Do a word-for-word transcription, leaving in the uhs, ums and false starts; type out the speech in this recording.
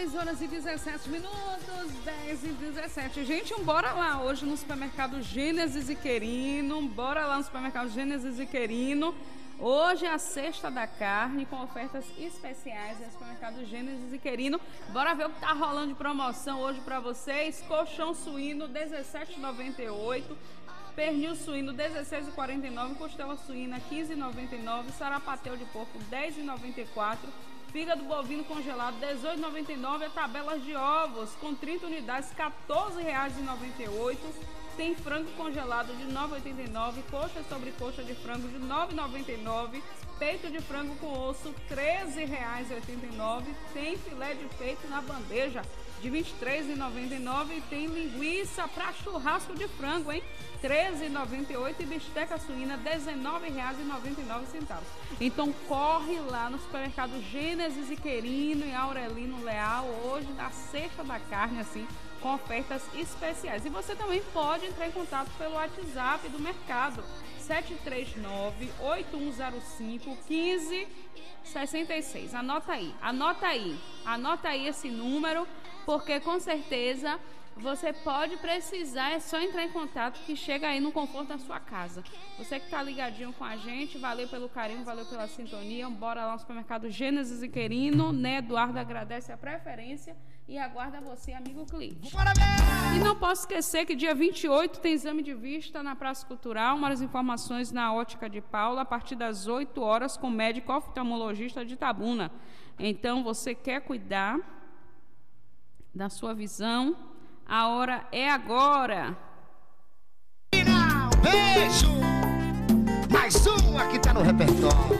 dez horas e dezessete minutos, dez e dezessete. Gente, bora lá hoje no supermercado Gênesis e Querino. Bora lá no supermercado Gênesis e Querino. Hoje é a sexta da carne com ofertas especiais no supermercado Gênesis e Querino. Bora ver o que tá rolando de promoção hoje para vocês. Colchão suíno dezessete reais e noventa e oito centavos. Pernil suíno dezesseis reais e quarenta e nove centavos. Costela suína quinze reais e noventa e nove centavos. Sarapatel de porco dez reais e noventa e quatro centavos. Fígado bovino congelado dezoito reais e noventa e nove centavos. Tabelas de ovos com trinta unidades quatorze reais e noventa e oito centavos. Tem frango congelado de nove reais e oitenta e nove centavos. Coxa sobre coxa de frango de nove reais e noventa e nove centavos. Peito de frango com osso treze reais e oitenta e nove centavos. Tem filé de peito na bandeja de vinte e três reais e noventa e nove centavos. E tem linguiça para churrasco de frango, hein? treze reais e noventa e oito centavos. E bisteca suína dezenove reais e noventa e nove centavos. Então corre lá no supermercado Gênesis e Querino e Aurelino Leal hoje na sexta da carne, assim, com ofertas especiais. E você também pode entrar em contato pelo WhatsApp do mercado sete três nove, oito um zero cinco, um cinco seis seis. Anota aí, anota aí, anota aí esse número, porque com certeza você pode precisar, é só entrar em contato que chega aí no conforto da sua casa. Você que tá ligadinho com a gente, valeu pelo carinho, valeu pela sintonia. Bora lá no supermercado Gênesis e Querino, né? Eduardo agradece a preferência e aguarda você, amigo cliente. E não posso esquecer que dia vinte e oito tem exame de vista na Praça Cultural. Umas informações na Ótica de Paula, a partir das oito horas, com o médico oftalmologista de Itabuna. Então, você quer cuidar da sua visão? A hora é agora. Beijo! Mais uma que tá no repertório.